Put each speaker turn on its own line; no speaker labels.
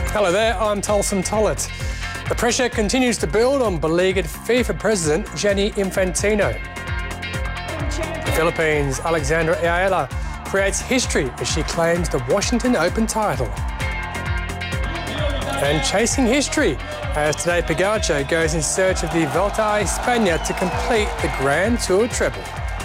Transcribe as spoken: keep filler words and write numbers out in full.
Hello there, I'm Tolson Tollett. The pressure continues to build on beleaguered FIFA President Gianni Infantino. The Philippines' Alexandra Ayala creates history as she claims the Washington Open title. And chasing history as Tadej Pogacar goes in search of the Vuelta a España to complete the Grand Tour treble.